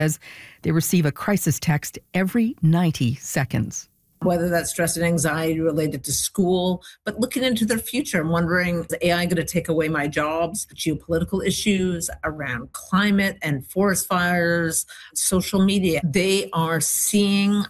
As they receive a crisis text every 90 seconds. Whether that's stress and anxiety related to school, but looking into their future and wondering, is AI going to take away my jobs? Geopolitical issues around climate and forest fires, social media. They are seeing